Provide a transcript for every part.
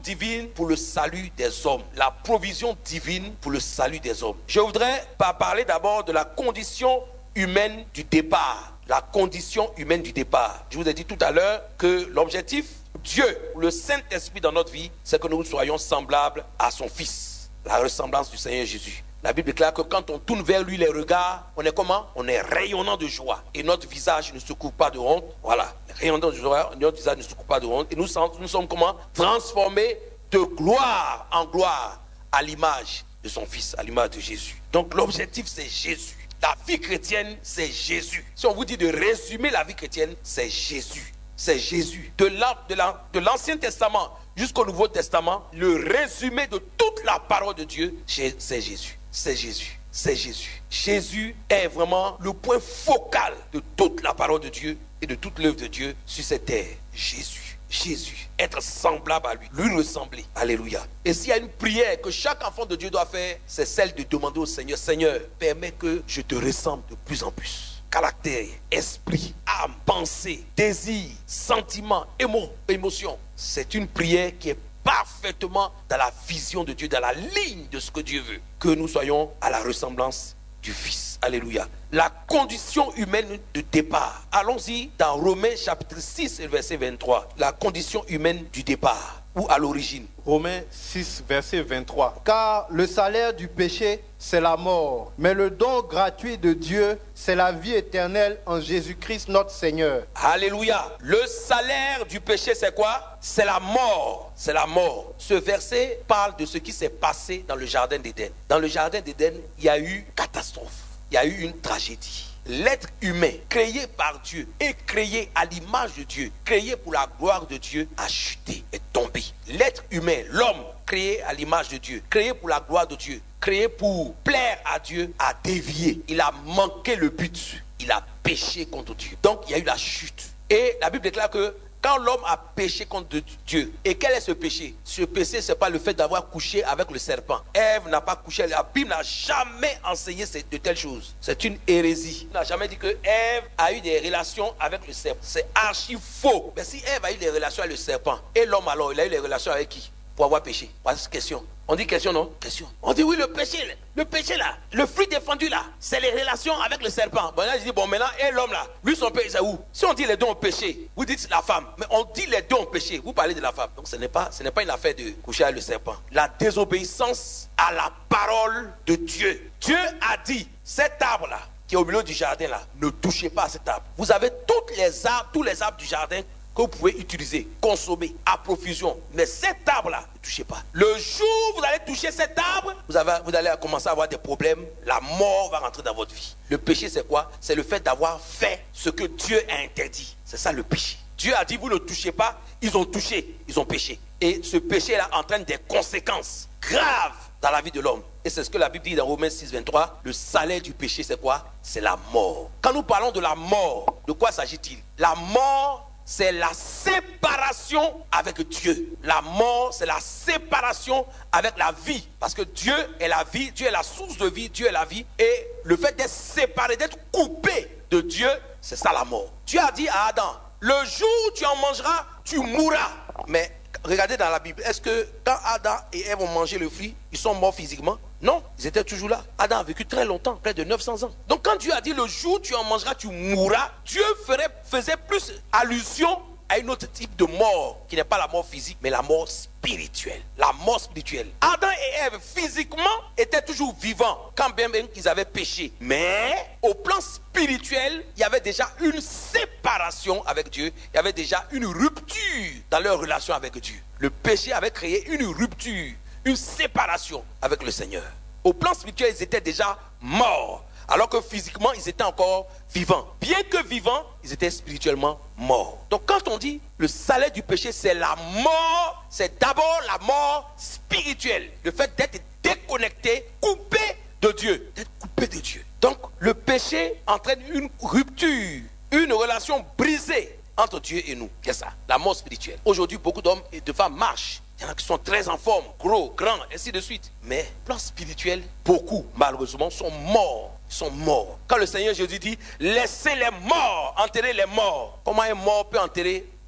divine pour le salut des hommes. La provision divine pour le salut des hommes. Je voudrais parler d'abord de la condition humaine du départ. La condition humaine du départ. Je vous ai dit tout à l'heure que l'objectif, Dieu, le Saint-Esprit dans notre vie, c'est que nous soyons semblables à son Fils. La ressemblance du Seigneur Jésus. La Bible déclare que quand on tourne vers lui les regards, on est comment? On est rayonnant de joie. Et notre visage ne se couvre pas de honte. Voilà. Rayonnant de joie, notre visage ne se couvre pas de honte. Et nous sommes comment? Transformés de gloire en gloire à l'image de son Fils, à l'image de Jésus. Donc l'objectif, c'est Jésus. La vie chrétienne, c'est Jésus. Si on vous dit de résumer la vie chrétienne, c'est Jésus. C'est Jésus. De l'Ancien Testament jusqu'au Nouveau Testament, le résumé de toute la parole de Dieu, c'est Jésus. C'est Jésus. C'est Jésus. Jésus est vraiment le point focal de toute la parole de Dieu et de toute l'œuvre de Dieu sur cette terre. Jésus. Jésus. Être semblable à lui. Lui ressembler. Alléluia. Et s'il y a une prière que chaque enfant de Dieu doit faire, c'est celle de demander au Seigneur, Seigneur, permets que je te ressemble de plus en plus. Caractère, esprit, âme, pensée, désir, sentiment, émotion. C'est une prière qui est parfaitement dans la vision de Dieu, dans la ligne de ce que Dieu veut. Que nous soyons à la ressemblance du Fils. Alléluia. La condition humaine de départ. Allons-y dans Romains chapitre 6 et verset 23. La condition humaine du départ ou à l'origine. Romains 6 verset 23. Car le salaire du péché, c'est la mort. Mais le don gratuit de Dieu, c'est la vie éternelle en Jésus-Christ notre Seigneur. Alléluia. Le salaire du péché, c'est quoi? C'est la mort. C'est la mort. Ce verset parle de ce qui s'est passé dans le jardin d'Éden. Dans le jardin d'Éden, il y a eu catastrophe. Il y a eu une tragédie. L'être humain, créé par Dieu et créé à l'image de Dieu, créé pour la gloire de Dieu, a chuté, est tombé. L'être humain, l'homme, créé à l'image de Dieu, créé pour la gloire de Dieu, créé pour plaire à Dieu, a dévié. Il a manqué le but. Il a péché contre Dieu. Donc, il y a eu la chute. Et la Bible déclare que quand l'homme a péché contre Dieu, et quel est ce péché? Ce péché, ce n'est pas le fait d'avoir couché avec le serpent. Ève n'a pas couché, la Bible n'a jamais enseigné de telles choses. C'est une hérésie. On n'a jamais dit que Ève a eu des relations avec le serpent. C'est archi faux. Mais si Ève a eu des relations avec le serpent, et l'homme alors, il a eu des relations avec qui? Pour avoir péché. Voilà, c'est question. On dit question, non? Question. On dit oui, le péché là, le fruit défendu là, c'est les relations avec le serpent. Bon, là, je dis, bon, maintenant, et l'homme là, lui, son péché, c'est où? Si on dit les deux ont péché, vous dites la femme, mais on dit les deux ont péché, vous parlez de la femme. Donc, ce n'est pas une affaire de coucher avec le serpent. La désobéissance à la parole de Dieu. Dieu a dit, cet arbre là, qui est au milieu du jardin là, ne touchez pas à cet arbre. Vous avez tous les arbres du jardin que vous pouvez utiliser, consommer à profusion. Mais cet arbre-là, ne touchez pas. Le jour où vous allez toucher cet arbre, vous allez commencer à avoir des problèmes. La mort va rentrer dans votre vie. Le péché, c'est quoi? C'est le fait d'avoir fait ce que Dieu a interdit. C'est ça le péché. Dieu a dit, vous ne touchez pas. Ils ont touché, ils ont péché. Et ce péché-là entraîne des conséquences graves dans la vie de l'homme. Et c'est ce que la Bible dit dans Romains 6, 23. Le salaire du péché, c'est quoi? C'est la mort. Quand nous parlons de la mort, de quoi s'agit-il? La mort, c'est la séparation avec Dieu. La mort, c'est la séparation avec la vie. Parce que Dieu est la vie, Dieu est la source de vie, Dieu est la vie. Et le fait d'être séparé, d'être coupé de Dieu, c'est ça la mort. Dieu a dit à Adam, le jour où tu en mangeras, tu mourras. Mais regardez dans la Bible, est-ce que quand Adam et Ève ont mangé le fruit, ils sont morts physiquement? Non, ils étaient toujours là. Adam a vécu très longtemps, près de 900 ans. Donc quand Dieu a dit le jour où tu en mangeras, tu mourras, Dieu faisait plus allusion à un autre type de mort, qui n'est pas la mort physique, mais la mort spirituelle. La mort spirituelle. Adam et Ève, physiquement, étaient toujours vivants, quand bien même qu'ils avaient péché. Mais, au plan spirituel, il y avait déjà une séparation avec Dieu. Il y avait déjà une rupture dans leur relation avec Dieu. Le péché avait créé une rupture, une séparation avec le Seigneur. Au plan spirituel, ils étaient déjà morts. Alors que physiquement, ils étaient encore vivants. Bien que vivants, ils étaient spirituellement morts. Donc quand on dit le salaire du péché, c'est la mort, c'est d'abord la mort spirituelle. Le fait d'être déconnecté, coupé de Dieu. D'être coupé de Dieu. Donc le péché entraîne une rupture, une relation brisée entre Dieu et nous. C'est ça, la mort spirituelle. Aujourd'hui, beaucoup d'hommes et de femmes marchent. Il y en a qui sont très en forme, gros, grands, ainsi de suite. Mais, plan spirituel, beaucoup, malheureusement, sont morts. Ils sont morts. Quand le Seigneur Jésus dit, laissez les morts, enterrer les morts. Comment un mort peut enterrer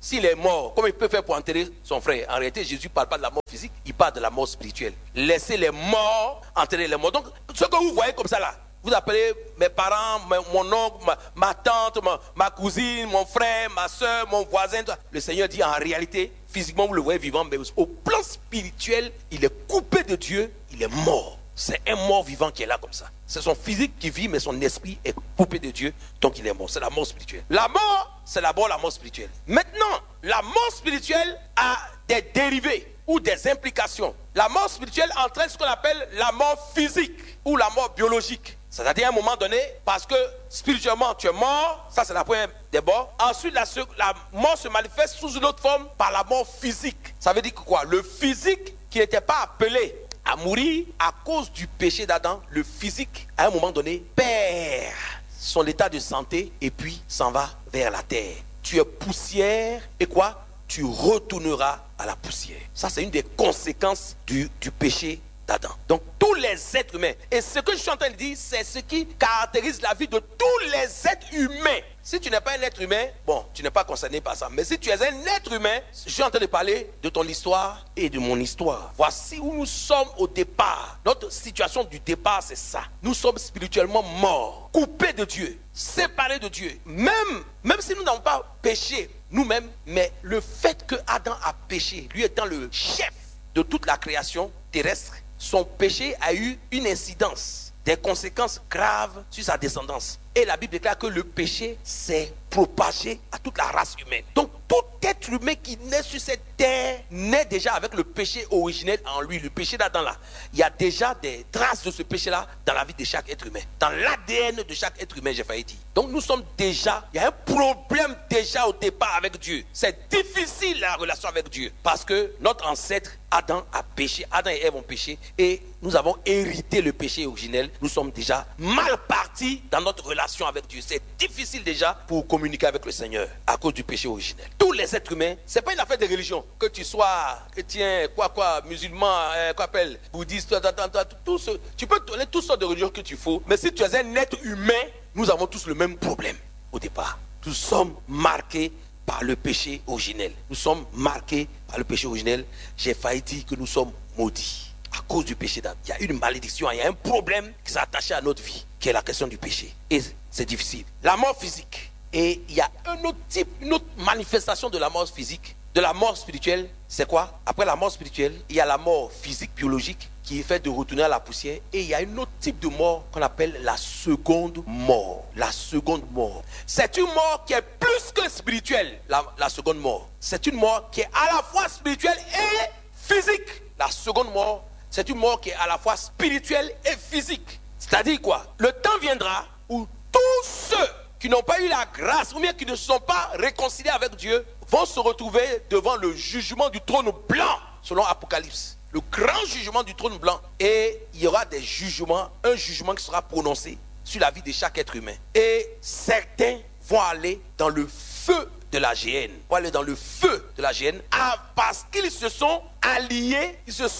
s'il est mort, comment il peut faire pour enterrer son frère? En réalité, Jésus ne parle pas de la mort physique, il parle de la mort spirituelle. Laissez les morts enterrer les morts. Donc, ce que vous voyez comme ça là, vous appelez mes parents, mon oncle, ma tante, ma cousine, mon frère, ma soeur, mon voisin. Le Seigneur dit en réalité, physiquement vous le voyez vivant, mais au plan spirituel, il est coupé de Dieu, il est mort. C'est un mort vivant qui est là comme ça. C'est son physique qui vit, mais son esprit est coupé de Dieu, donc il est mort. C'est la mort spirituelle. La mort, c'est d'abord la mort spirituelle. Maintenant, la mort spirituelle a des dérivés ou des implications. La mort spirituelle entraîne ce qu'on appelle la mort physique ou la mort biologique. C'est-à-dire à un moment donné, parce que spirituellement tu es mort, ça c'est la première des bords. Ensuite, la mort se manifeste sous une autre forme par la mort physique. Ça veut dire que quoi? Le physique qui n'était pas appelé à mourir à cause du péché d'Adam, le physique, à un moment donné, perd son état de santé et puis s'en va vers la terre. Tu es poussière et quoi? Tu retourneras à la poussière. Ça, c'est une des conséquences du péché d'Adam. Donc, tous les êtres humains, et ce que je suis en train de dire, c'est ce qui caractérise la vie de tous les êtres humains. Si tu n'es pas un être humain, bon, tu n'es pas concerné par ça. Mais si tu es un être humain, je suis en train de parler de ton histoire et de mon histoire. Voici où nous sommes au départ. Notre situation du départ, c'est ça. Nous sommes spirituellement morts, coupés de Dieu, séparés de Dieu. Même si nous n'avons pas péché nous-mêmes, mais le fait que Adam a péché, lui étant le chef de toute la création terrestre, son péché a eu une incidence, des conséquences graves sur sa descendance. Et la Bible déclare que le péché s'est propagé à toute la race humaine. Donc tout être humain qui naît sur cette terre naît déjà avec le péché originel en lui, le péché d'Adam là. Il y a déjà des traces de ce péché là dans la vie de chaque être humain, dans l'ADN de chaque être humain, j'ai failli dire. Donc nous sommes déjà, il y a un problème déjà au départ avec Dieu. C'est difficile la relation avec Dieu parce que notre ancêtre Adam a péché, Adam et Ève ont péché et nous avons hérité le péché originel. Nous sommes déjà mal partis dans notre relation avec Dieu. C'est difficile déjà pour communiquer avec le Seigneur à cause du péché originel. Tous les êtres humains, c'est pas une affaire de religion. Que tu sois chrétien, musulman, bouddhiste, tout ce, tu peux donner toutes sortes de religions que tu faut, mais si tu es un être humain, nous avons tous le même problème au départ. Nous sommes marqués par le péché originel. Nous sommes marqués par le péché originel. J'ai failli dire que nous sommes maudits à cause du péché d'Adam. Il y a une malédiction, il y a un problème qui s'est attaché à notre vie, qui est la question du péché. Et c'est difficile. La mort physique. Et il y a un autre type, une autre manifestation de la mort physique, de la mort spirituelle. C'est quoi? Après la mort spirituelle, il y a la mort physique, biologique, qui est fait de retourner à la poussière. Et il y a un autre type de mort qu'on appelle la seconde mort. La seconde mort. C'est une mort qui est plus que spirituelle, la seconde mort. C'est une mort qui est à la fois spirituelle et physique. La seconde mort, c'est une mort qui est à la fois spirituelle et physique. C'est-à-dire quoi? Le temps viendra où tous ceux qui n'ont pas eu la grâce ou bien qui ne sont pas réconciliés avec Dieu vont se retrouver devant le jugement du trône blanc, selon Apocalypse. Le grand jugement du trône blanc. Et il y aura des jugements, un jugement qui sera prononcé sur la vie de chaque être humain. Et certains vont aller dans le feu de la géhenne. Vont aller dans le feu de la géhenne parce qu'ils se sont alliés,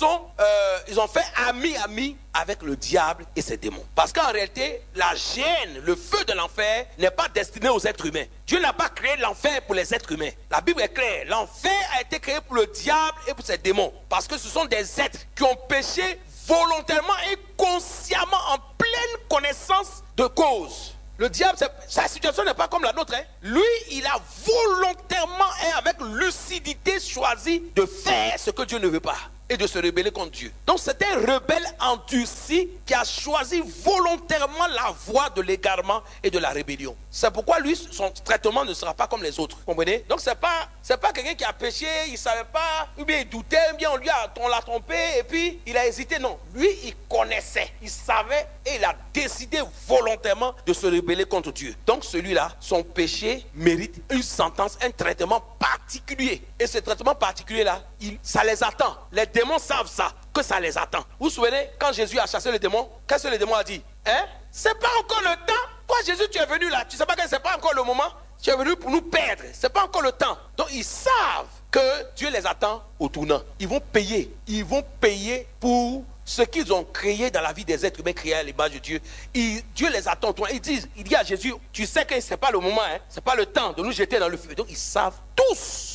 ils ont fait ami avec le diable et ses démons. Parce qu'en réalité, la géhenne, le feu de l'enfer, n'est pas destiné aux êtres humains. Dieu n'a pas créé l'enfer pour les êtres humains. La Bible est claire. L'enfer a été créé pour le diable et pour ses démons. Parce que ce sont des êtres qui ont péché volontairement et consciemment en pleine connaissance de cause. Le diable, sa situation n'est pas comme la nôtre. Lui, il a volontairement et avec lucidité choisi de faire ce que Dieu ne veut pas et de se rebeller contre Dieu. Donc c'est un rebelle endurci qui a choisi volontairement la voie de l'égarement et de la rébellion. C'est pourquoi lui, son traitement ne sera pas comme les autres. Vous comprenez? Donc c'est pas quelqu'un qui a péché, il ne savait pas, ou bien il doutait, ou bien on l'a trompé et puis il a hésité. Non, lui il connaissait, il savait et il a décidé volontairement de se rebeller contre Dieu. Donc celui-là, son péché mérite une sentence, un traitement particulier. Et ce traitement particulier-là, ça les attend. Les démons savent ça, que ça les attend. Vous vous souvenez, quand Jésus a chassé les démons, qu'est-ce que le démon a dit? C'est pas encore le temps. Quoi, Jésus, tu es venu là? Tu sais pas que c'est pas encore le moment? Tu es venu pour nous perdre. C'est pas encore le temps. Donc ils savent que Dieu les attend au tournant. Ils vont payer. Ils vont payer pour ce qu'ils ont créé dans la vie des êtres humains créés à l'image de Dieu. Dieu les attend au tournant. Il dit à Jésus, tu sais que c'est pas le moment, c'est pas le temps de nous jeter dans le feu. Donc ils savent tous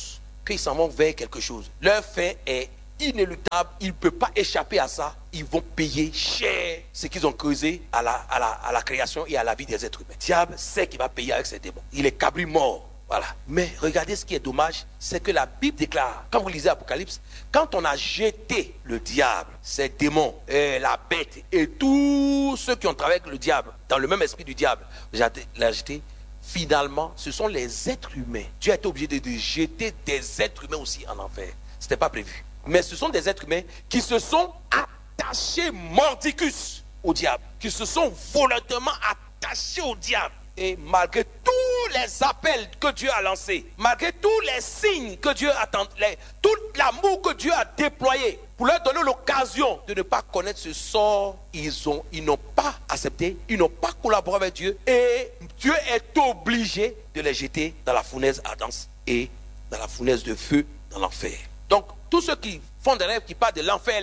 qu'ils s'en vont vers quelque chose. Leur fin est inéluctable, il ne peut pas échapper à ça. Ils vont payer cher ce qu'ils ont causé à la création et à la vie des êtres humains. Le diable sait qu'il va payer avec ses démons. Il est cabri mort. Voilà. Mais regardez, ce qui est dommage, c'est que la Bible déclare, quand vous lisez Apocalypse, quand on a jeté le diable, ses démons, la bête et tous ceux qui ont travaillé avec le diable, dans le même esprit du diable, l'a jeté, finalement, ce sont les êtres humains. Dieu a été obligé de jeter des êtres humains aussi en enfer. Ce n'était pas prévu. Mais ce sont des êtres humains qui se sont attachés mordicus au diable, qui se sont volontairement attachés au diable. Et malgré tous les appels que Dieu a lancés, malgré tous les signes que Dieu a tentés, tout l'amour que Dieu a déployé pour leur donner l'occasion de ne pas connaître ce sort, ils n'ont pas accepté, ils n'ont pas collaboré avec Dieu. Et Dieu est obligé de les jeter dans la fournaise ardente et dans la fournaise de feu dans l'enfer. Donc, tous ceux qui font des rêves qui parlent de l'enfer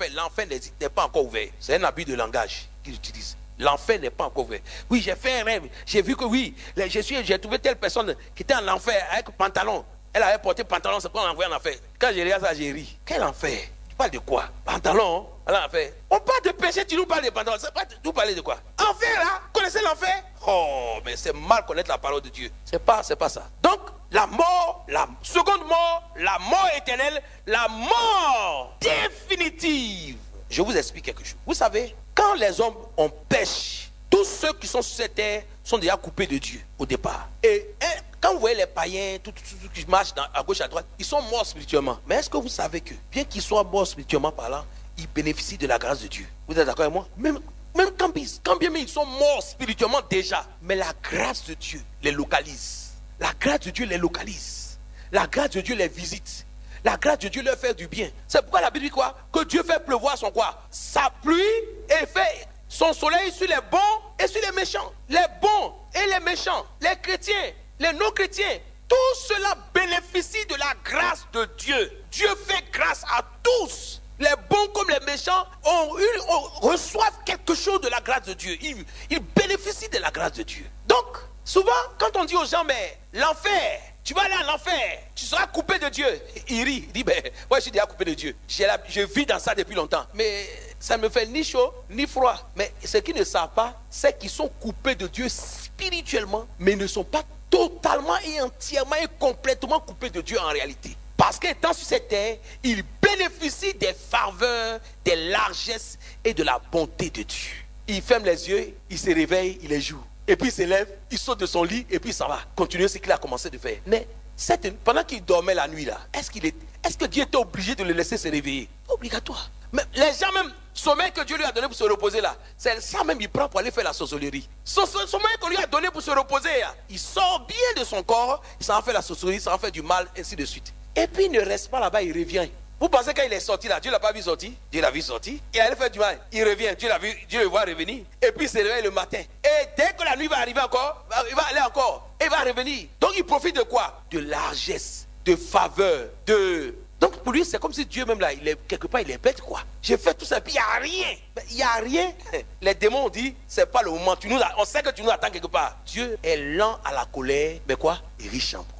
n'est pas encore ouvert. C'est un abus de langage qu'ils utilisent. L'enfer n'est pas encore ouvert. Oui, j'ai fait un rêve. J'ai vu que oui, j'ai trouvé telle personne qui était en enfer avec pantalon. Elle avait porté pantalon, c'est pas envoyé en enfer. Quand j'ai regardé ça, j'ai ri. Quel enfer? Tu parles de quoi? Pantalon, en enfer. On parle de péché, tu nous parles de pantalon. C'est pas tout parler de quoi? Enfer, là? Connaissez l'enfer? Oh, mais c'est mal connaître la parole de Dieu. C'est pas ça. Donc, la mort, la seconde mort, la mort éternelle, la mort définitive. Je vous explique quelque chose. Vous savez, quand les hommes ont péché, tous ceux qui sont sur cette terre sont déjà coupés de Dieu au départ. Et quand vous voyez les païens, tout qui marchent à gauche, à droite, ils sont morts spirituellement. Mais est-ce que vous savez que, bien qu'ils soient morts spirituellement parlant, ils bénéficient de la grâce de Dieu? Vous êtes d'accord avec moi? Même quand bien ils sont morts spirituellement déjà, mais la grâce de Dieu les localise. La grâce de Dieu les localise. La grâce de Dieu les visite. La grâce de Dieu leur fait du bien. C'est pourquoi la Bible dit quoi? Que Dieu fait pleuvoir son quoi? Sa pluie et fait son soleil sur les bons et sur les méchants. Les bons et les méchants, les chrétiens, les non-chrétiens, tout cela bénéficie de la grâce de Dieu. Dieu fait grâce à tous. Les bons comme les méchants reçoivent quelque chose de la grâce de Dieu. Ils bénéficient de la grâce de Dieu. Donc, souvent, quand on dit aux gens, mais l'enfer, tu vas aller à l'enfer, tu seras coupé de Dieu. Il rit, il dit, ben, moi je suis déjà coupé de Dieu. Je vis dans ça depuis longtemps. Mais ça ne me fait ni chaud, ni froid. Mais ce qu'ils ne savent pas, c'est qu'ils sont coupés de Dieu spirituellement, mais ne sont pas totalement et entièrement et complètement coupés de Dieu en réalité. Parce qu'étant sur cette terre, ils bénéficient des faveurs, des largesses et de la bonté de Dieu. Il ferme les yeux, il se réveille, il les joue. Et puis il se lève, il saute de son lit et puis ça va continuer ce qu'il a commencé de faire. Mais pendant qu'il dormait la nuit là, est-ce que Dieu était obligé de le laisser se réveiller? Obligatoire. Mais les gens même, sommeil que Dieu lui a donné pour se reposer là, c'est ça même il prend pour aller faire la sorcellerie. Son sommeil qu'on lui a donné pour se reposer là, il sort bien de son corps, il s'en fait la sorcellerie, il s'en fait du mal, ainsi de suite. Et puis il ne reste pas là-bas, il revient. Vous pensez qu'il est sorti là, Dieu ne l'a pas vu sortir? Dieu l'a vu sortir. Il allait faire du mal, il revient, Dieu le voit revenir. Et puis il se réveille le matin. Et dès que la nuit va arriver encore, il va aller encore. Et il va revenir. Donc il profite de quoi? De largesse, de faveur, Donc pour lui, c'est comme si Dieu même là, quelque part, il est bête quoi. J'ai fait tout ça, et puis il n'y a rien. Il n'y a rien. Les démons ont dit, c'est pas le moment. On sait que tu nous attends quelque part. Dieu est lent à la colère, mais quoi? Et riche en bonté.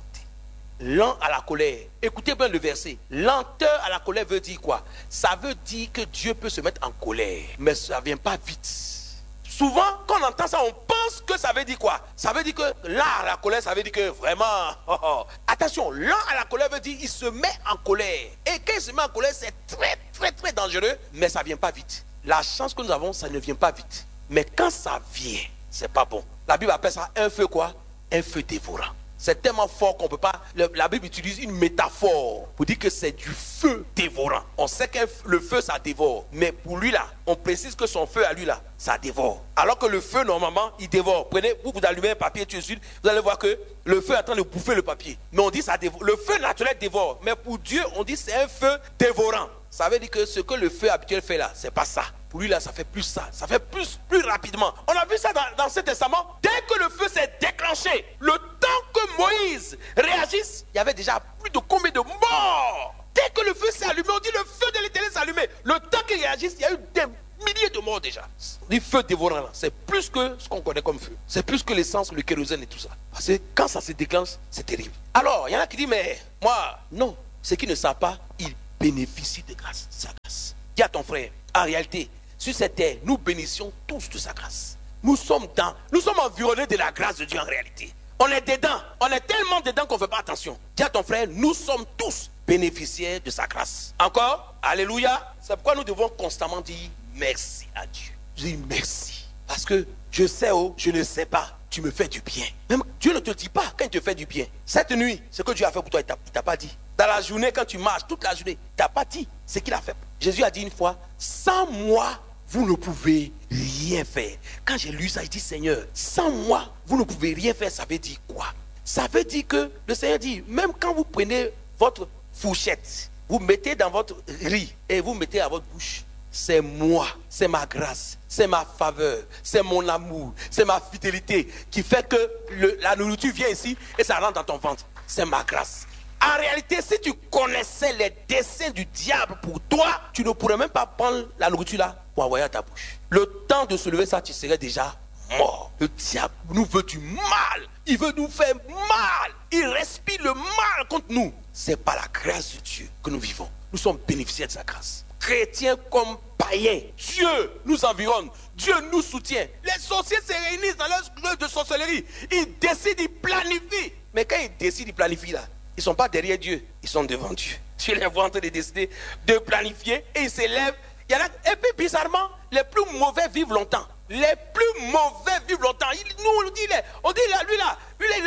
Lent à la colère. Écoutez bien le verset. Lenteur à la colère veut dire quoi? Ça veut dire que Dieu peut se mettre en colère, mais ça ne vient pas vite. Souvent, quand on entend ça, on pense que ça veut dire quoi? Ça veut dire que lent à la colère, ça veut dire que vraiment... Attention, lent à la colère veut dire il se met en colère. Et quand il se met en colère, c'est très, très, très dangereux, mais ça ne vient pas vite. La chance que nous avons, ça ne vient pas vite. Mais quand ça vient, c'est pas bon. La Bible appelle ça un feu quoi? Un feu dévorant. C'est tellement fort qu'on ne peut pas... La Bible utilise une métaphore pour dire que c'est du feu dévorant. On sait que le feu, ça dévore. Mais pour lui, là, on précise que son feu à lui, là, ça dévore. Alors que le feu, normalement, il dévore. Prenez, vous allumez un papier tout de suite, vous allez voir que le feu est en train de bouffer le papier. Mais on dit ça dévore. Le feu naturel dévore. Mais pour Dieu, on dit c'est un feu dévorant. Ça veut dire que ce que le feu habituel fait là, c'est pas ça. Pour lui là, ça fait plus ça. Ça fait plus rapidement. On a vu ça dans l'Ancien Testament. Dès que le feu s'est déclenché, le temps que Moïse réagisse, il y avait déjà plus de combien de morts. Dès que le feu s'est allumé, on dit le feu de l'Éternel s'est allumé. Le temps qu'il réagisse, il y a eu des milliers milliers de morts déjà. Du feu dévorant, c'est plus que ce qu'on connaît comme feu. C'est plus que l'essence, le kérosène et tout ça. Parce que quand ça se déclenche, c'est terrible. Alors, il y en a qui disent, mais moi, non. Ceux qui ne savent pas, ils bénéficient de grâce, sa grâce. Dis à ton frère, en réalité, sur cette terre, nous bénissions tous de sa grâce. Nous sommes environnés de la grâce de Dieu en réalité. On est dedans. On est tellement dedans qu'on ne fait pas attention. Dis à ton frère, nous sommes tous bénéficiaires de sa grâce. Encore, alléluia. C'est pourquoi nous devons constamment dire merci à Dieu. Je dis merci. Parce que je sais ou je ne sais pas, tu me fais du bien. Même Dieu ne te dit pas quand il te fait du bien. Cette nuit, ce que Dieu a fait pour toi, il ne t'a pas dit. Dans la journée, quand tu marches, toute la journée, il ne t'a pas dit ce qu'il a fait. Jésus a dit une fois, sans moi, vous ne pouvez rien faire. Quand j'ai lu ça, je dis, Seigneur, sans moi, vous ne pouvez rien faire. Ça veut dire quoi? Ça veut dire que le Seigneur dit, même quand vous prenez votre fourchette, vous mettez dans votre riz et vous mettez à votre bouche, c'est moi, c'est ma grâce, c'est ma faveur, c'est mon amour, c'est ma fidélité qui fait que la nourriture vient ici et ça rentre dans ton ventre. C'est ma grâce. En réalité, si tu connaissais les desseins du diable pour toi, tu ne pourrais même pas prendre la nourriture là pour envoyer à ta bouche. Le temps de se lever, ça, tu serais déjà mort. Le diable nous veut du mal. Il veut nous faire mal. Il respire le mal contre nous. C'est par la grâce de Dieu que nous vivons. Nous sommes bénéficiaires de sa grâce. Chrétiens comme païens, Dieu nous environne. Dieu nous soutient. Les sorciers se réunissent dans leur club de sorcellerie. Ils décident, ils planifient. Mais quand ils décident, ils planifient là. Ils ne sont pas derrière Dieu, ils sont devant Dieu. Dieu les voit en train de décider de planifier et ils s'élèvent. Et puis bizarrement, les plus mauvais vivent longtemps. Les plus mauvais vivent longtemps. On dit là, lui là,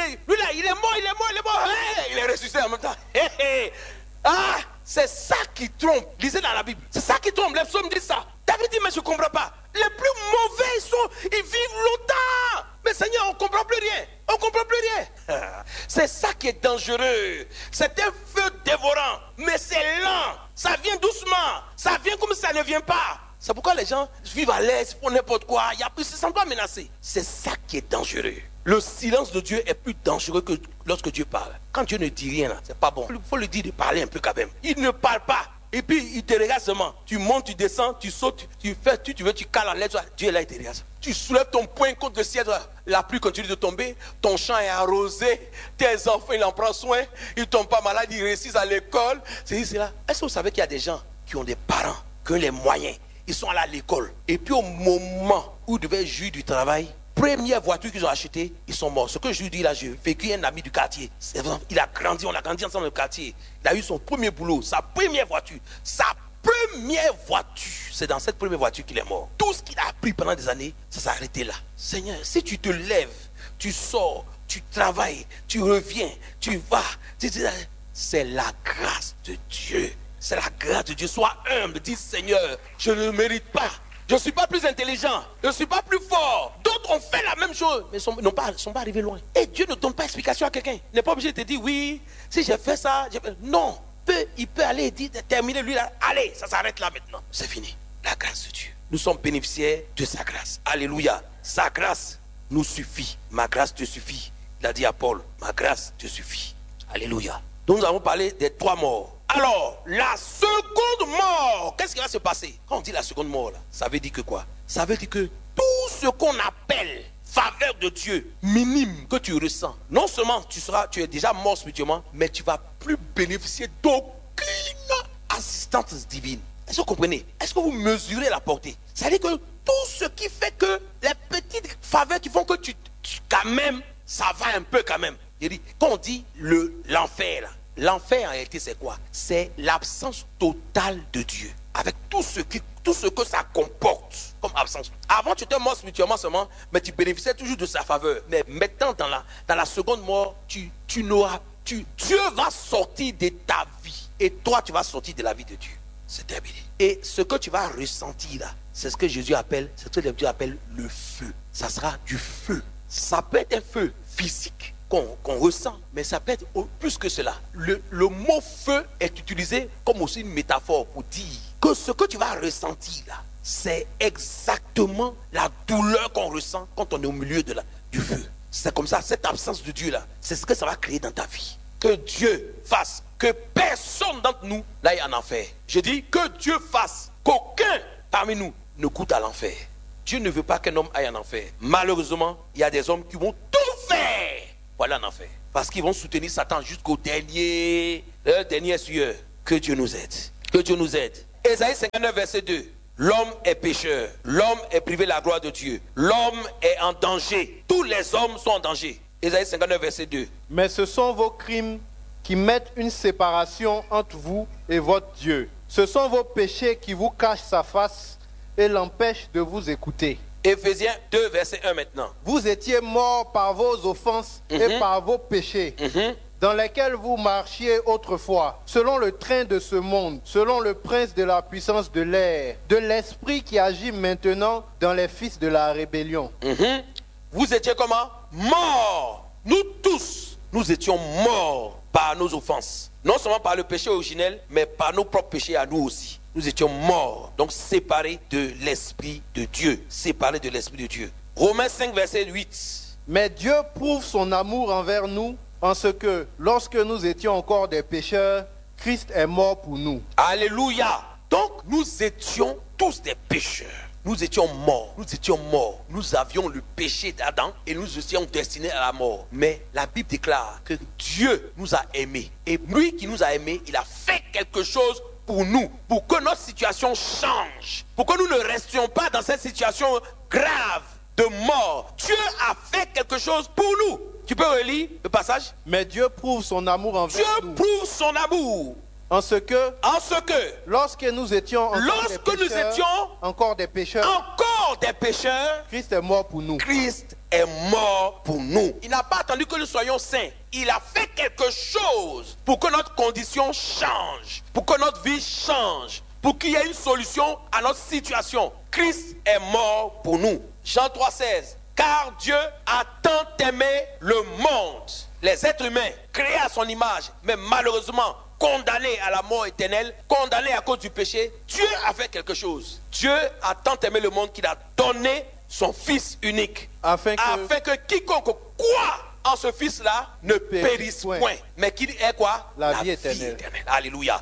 il est mort. Hey, il est ressuscité en même temps. Hey, hey. Ah, c'est ça qui trompe. Lisez dans la Bible. C'est ça qui trompe. Les psaumes disent ça. David dit, mais je ne comprends pas. Les plus mauvais, ils vivent longtemps. Mais Seigneur, on ne comprend plus rien. On ne comprend plus rien. C'est ça qui est dangereux. C'est un feu dévorant. Mais c'est lent. Ça vient doucement. Ça vient comme ça ne vient pas. C'est pourquoi les gens vivent à l'aise pour n'importe quoi. Ils ne se sentent pas menacés. C'est ça qui est dangereux. Le silence de Dieu est plus dangereux que lorsque Dieu parle. Quand Dieu ne dit rien, c'est pas bon. Il faut lui dire de parler un peu quand même. Il ne parle pas. Et puis il te regarde seulement. Tu montes, tu descends, tu sautes, tu fais, tu veux, tu cales en l'air. Dieu est là, il te regarde. Tu soulèves ton poing contre le ciel. La pluie continue de tomber. Ton champ est arrosé. Tes enfants, il en prend soin. Ils ne tombent pas malades, ils réussissent à l'école. C'est là. Est-ce que vous savez qu'il y a des gens qui ont des parents, qui ont les moyens? Ils sont allés à l'école. Et puis au moment où ils devaient jouir du travail, première voiture qu'ils ont achetée, ils sont morts. Ce que je lui dis là, j'ai vécu un ami du quartier. Il a grandi, on a grandi ensemble dans le quartier. Il a eu son premier boulot, sa première voiture. C'est dans cette première voiture qu'il est mort. Tout ce qu'il a appris pendant des années, ça s'est arrêté là. Seigneur, si tu te lèves, tu sors, tu travailles, tu reviens, tu vas, c'est la grâce de Dieu. C'est la grâce de Dieu. Sois humble, dis Seigneur, je ne mérite pas. Je ne suis pas plus intelligent, je ne suis pas plus fort. D'autres ont fait la même chose, mais ne sont pas arrivés loin. Et Dieu ne donne pas explication à quelqu'un. Il n'est pas obligé de te dire, oui, si j'ai fait ça, non. Il peut aller et dire, terminer lui là, allez, ça s'arrête là maintenant. C'est fini. La grâce de Dieu. Nous sommes bénéficiaires de sa grâce. Alléluia. Sa grâce nous suffit. Ma grâce te suffit. Il a dit à Paul, ma grâce te suffit. Alléluia. Donc nous avons parlé des 3 morts. Alors, la seconde mort, qu'est-ce qui va se passer? Quand on dit la seconde mort, là, ça veut dire que quoi? Ça veut dire que tout ce qu'on appelle faveur de Dieu, minime, que tu ressens, non seulement tu es déjà mort spirituellement, mais tu ne vas plus bénéficier d'aucune assistance divine. Est-ce que vous comprenez? Est-ce que vous mesurez la portée? C'est-à-dire que tout ce qui fait que les petites faveurs qui font que tu quand même, ça va un peu quand même. Quand on dit l'enfer, l'enfer en réalité c'est quoi? C'est l'absence totale de Dieu. Avec tout ce que ça comporte comme absence. Avant tu étais mort spirituellement seulement, mais tu bénéficiais toujours de sa faveur. Mais maintenant dans la seconde mort, Dieu va sortir de ta vie. Et toi tu vas sortir de la vie de Dieu. C'est terminé. Et ce que tu vas ressentir là, c'est ce que Jésus appelle, Dieu appelle le feu. Ça sera du feu. Ça peut être un feu physique qu'on ressent, mais ça peut être plus que cela. Le mot feu est utilisé comme aussi une métaphore pour dire que ce que tu vas ressentir là, c'est exactement la douleur qu'on ressent quand on est au milieu du feu. C'est comme ça, cette absence de Dieu là, c'est ce que ça va créer dans ta vie. Que Dieu fasse que personne d'entre nous n'aille en enfer. Je dis que Dieu fasse qu'aucun parmi nous ne goûte à l'enfer. Dieu ne veut pas qu'un homme aille en enfer. Malheureusement, il y a des hommes qui vont tout faire pour aller en enfer. Parce qu'ils vont soutenir Satan jusqu'au dernier sueur. Que Dieu nous aide. Que Dieu nous aide. Ésaïe 59, verset 2. L'homme est pécheur. L'homme est privé de la gloire de Dieu. L'homme est en danger. Tous les hommes sont en danger. Ésaïe 59, verset 2. Mais ce sont vos crimes qui mettent une séparation entre vous et votre Dieu. Ce sont vos péchés qui vous cachent sa face et l'empêchent de vous écouter. Éphésiens 2, verset 1 maintenant. Vous étiez morts par vos offenses et par vos péchés, dans lesquels vous marchiez autrefois, selon le train de ce monde, selon le prince de la puissance de l'air, de l'esprit qui agit maintenant dans les fils de la rébellion. Vous étiez comment? Morts. Nous tous, nous étions morts par nos offenses. Non seulement par le péché originel, mais par nos propres péchés à nous aussi. Nous étions morts, donc séparés de l'Esprit de Dieu. Séparés de l'Esprit de Dieu. Romains 5, verset 8. Mais Dieu prouve son amour envers nous en ce que, lorsque nous étions encore des pécheurs, Christ est mort pour nous. Alléluia. Donc, nous étions tous des pécheurs. Nous étions morts. Nous étions morts. Nous avions le péché d'Adam et nous étions destinés à la mort. Mais la Bible déclare que Dieu nous a aimés. Et lui qui nous a aimés, il a fait quelque chose pour nous, pour que notre situation change, pour que nous ne restions pas dans cette situation grave de mort. Dieu a fait quelque chose pour nous. Tu peux relire le passage? Mais Dieu prouve son amour envers nous. Dieu prouve son amour. En ce que, lorsque nous étions encore des pécheurs, Christ est mort pour nous. Christ est mort pour nous. Il n'a pas attendu que nous soyons saints. Il a fait quelque chose pour que notre condition change, pour que notre vie change, pour qu'il y ait une solution à notre situation. Christ est mort pour nous. Jean 3,16. Car Dieu a tant aimé le monde, les êtres humains, créés à son image, mais malheureusement condamnés à la mort éternelle, condamnés à cause du péché. Dieu a fait quelque chose. Dieu a tant aimé le monde qu'il a donné son Fils unique, afin que quiconque croit en ce Fils-là ne périsse point, mais qu'il ait quoi? La vie éternelle. Alléluia.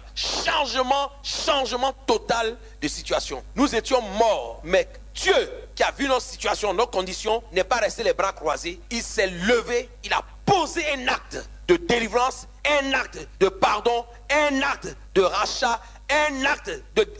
Changement total de situation. Nous étions morts, mais Dieu qui a vu notre situation, nos conditions, n'est pas resté les bras croisés. Il s'est levé, il a posé un acte de délivrance, un acte de pardon, un acte de rachat, un acte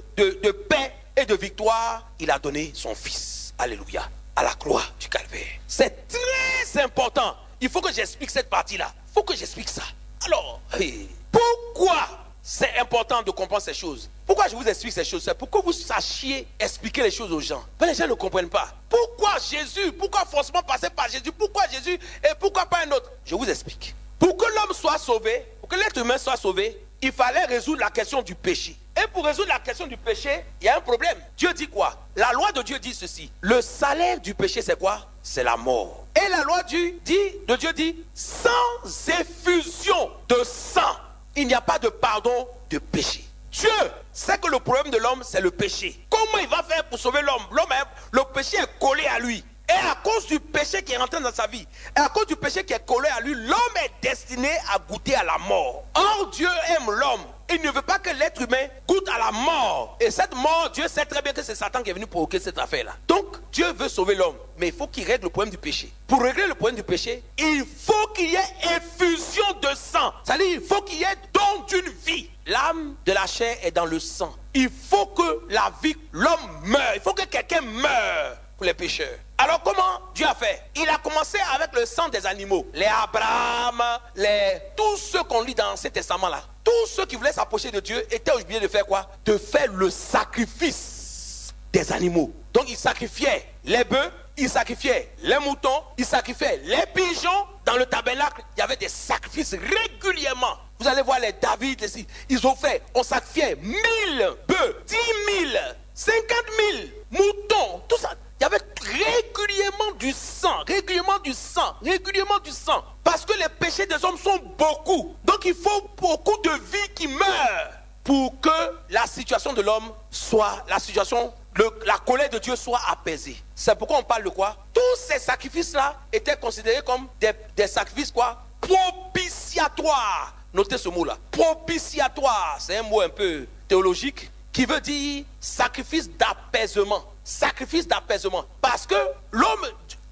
de paix et de victoire. Il a donné son Fils. Alléluia. À la croix du calvaire. C'est très important. Il faut que j'explique cette partie-là. Il faut que j'explique ça. Alors, pourquoi c'est important de comprendre ces choses? Pourquoi je vous explique ces choses? C'est pour que vous sachiez expliquer les choses aux gens. Mais les gens ne comprennent pas. Pourquoi Jésus? Pourquoi forcément passer par Jésus? Pourquoi Jésus et pourquoi pas un autre? Je vous explique. Pour que l'homme soit sauvé, pour que l'être humain soit sauvé, il fallait résoudre la question du péché. Et pour résoudre la question du péché, il y a un problème. Dieu dit quoi? La loi de Dieu dit ceci. Le salaire du péché, c'est quoi? C'est la mort. Et la loi de Dieu dit, sans effusion de sang, il n'y a pas de pardon de péché. Dieu sait que le problème de l'homme, c'est le péché. Comment il va faire pour sauver l'homme? Le péché est collé à lui. Et à cause du péché qui est rentré dans sa vie, et à cause du péché qui est collé à lui, l'homme est destiné à goûter à la mort. Or, Dieu aime l'homme. Il ne veut pas que l'être humain goûte à la mort. Et cette mort, Dieu sait très bien que c'est Satan qui est venu provoquer cette affaire-là. Donc, Dieu veut sauver l'homme. Mais il faut qu'il règle le problème du péché. Pour régler le problème du péché, il faut qu'il y ait effusion de sang. C'est-à-dire, il faut qu'il y ait don d'une vie. L'âme de la chair est dans le sang. Il faut que l'homme meure. Il faut que quelqu'un meure pour les pécheurs. Alors comment Dieu a fait? Il a commencé avec le sang des animaux. Les Abraham, tous ceux qu'on lit dans l'Ancien Testament-là. Tous ceux qui voulaient s'approcher de Dieu étaient obligés de faire quoi? De faire le sacrifice des animaux. Donc ils sacrifiaient les bœufs, ils sacrifiaient les moutons, ils sacrifiaient les pigeons. Dans le tabernacle, il y avait des sacrifices régulièrement. Vous allez voir les David, ils ont fait, on sacrifiait 1000 bœufs, 10 000, 50 000 moutons, tout ça. Il y avait régulièrement du sang. Parce que les péchés des hommes sont beaucoup. Donc il faut beaucoup de vies qui meurent pour que la situation de l'homme soit, la colère de Dieu soit apaisée. C'est pourquoi on parle de quoi? Tous ces sacrifices-là étaient considérés comme des sacrifices quoi? Propitiatoires. Notez ce mot-là. Propitiatoire. C'est un mot un peu théologique qui veut dire sacrifice d'apaisement. sacrifice d'apaisement. Parce que l'homme,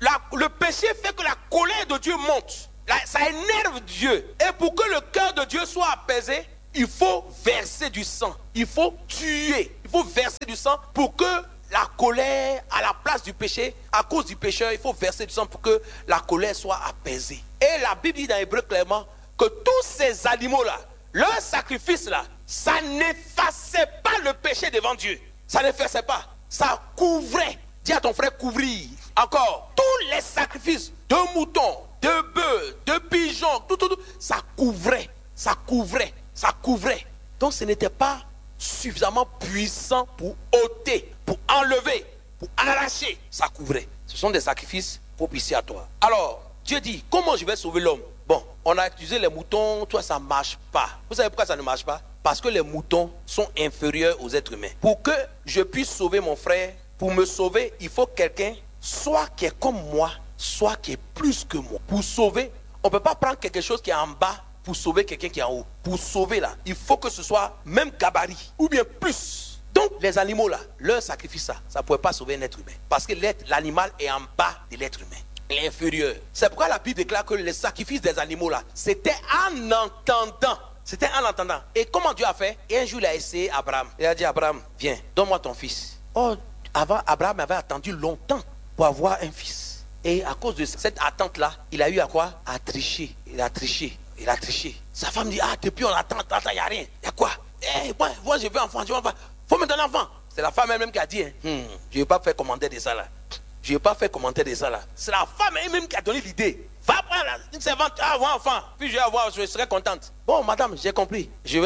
le péché fait que la colère de Dieu monte. Ça énerve Dieu. Et pour que le cœur de Dieu soit apaisé, il faut verser du sang. Il faut tuer. Il faut verser du sang pour que la colère, à la place du péché, à cause du pécheur, il faut verser du sang pour que la colère soit apaisée. Et la Bible dit dans Hébreu clairement que tous ces animaux-là, leur sacrifice-là, ça n'effaçait pas le péché devant Dieu. Ça n'effaçait pas. Ça couvrait. Dis à ton frère couvrir. Encore, tous les sacrifices de moutons, de bœufs, de pigeons, tout, ça couvrait. Ça couvrait. Ça couvrait. Donc ce n'était pas suffisamment puissant pour ôter, pour enlever, pour arracher. Ça couvrait. Ce sont des sacrifices propitiatoires. Alors, Dieu dit, comment je vais sauver l'homme? Bon, on a utilisé les moutons, toi ça ne marche pas. Vous savez pourquoi ça ne marche pas? Parce que les moutons sont inférieurs aux êtres humains. Pour que je puisse sauver mon frère, pour me sauver, il faut quelqu'un, soit qui est comme moi, soit qui est plus que moi. Pour sauver, on ne peut pas prendre quelque chose qui est en bas pour sauver quelqu'un qui est en haut. Pour sauver là, il faut que ce soit même gabarit, ou bien plus. Donc les animaux là, leur sacrifice ça ne pouvait pas sauver un être humain. Parce que l'animal est en bas de l'être humain. Inférieur. C'est pourquoi la Bible déclare que les sacrifices des animaux là, c'était en entendant. C'était en entendant. Et comment Dieu a fait? Et un jour il a essayé Abraham. Il a dit Abraham, viens, donne-moi ton fils. Oh, avant Abraham avait attendu longtemps pour avoir un fils. Et à cause de cette attente là, il a eu à quoi? À tricher. Il a triché. Il a triché. Sa femme dit, ah depuis on attend, il n'y a rien. Il y a quoi? Moi je veux enfant, faut me donner un enfant. C'est la femme elle-même qui a dit, je ne vais pas faire commentaire de ça là. Je n'ai pas fait commentaire de ça là. C'est la femme elle-même qui a donné l'idée. Va prendre une servante, avoir un enfant. Puis je serai contente. Bon, madame, j'ai compris. Je